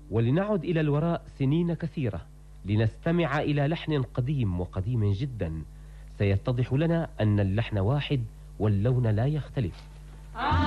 ولنعد إلى الوراء سنين كثيرة لنستمع إلى لحن قديم وقديم جدا، سيتضح لنا أن اللحن واحد واللون لا يختلف.